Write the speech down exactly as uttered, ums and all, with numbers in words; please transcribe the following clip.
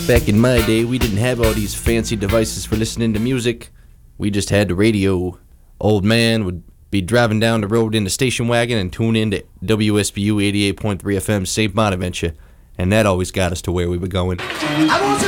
Back in my day, we didn't have all these fancy devices for listening to music. We just had the radio. Old man would be driving down the road in the station wagon and tune in to W S B U eighty-eight point three F M Saint Bonaventure, and that always got us to where we were going. I want to